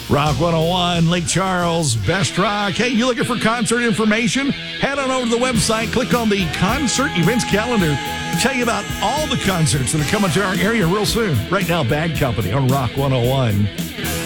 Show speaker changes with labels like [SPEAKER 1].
[SPEAKER 1] Rock 101, Lake Charles, Best Rock. Hey, you looking for concert information? Head on over to the website, click on the concert events calendar. Tell you about all the concerts that are coming to our area real soon. Right now, Bad Company on Rock 101.